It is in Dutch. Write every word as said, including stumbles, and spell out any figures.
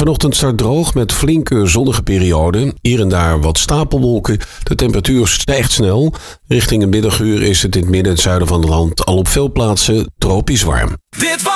Vanochtend start droog met flinke zonnige perioden. Hier en daar wat stapelwolken. De temperatuur stijgt snel. Richting een middaguur is het in het midden en het zuiden van het land al op veel plaatsen tropisch warm. Dit was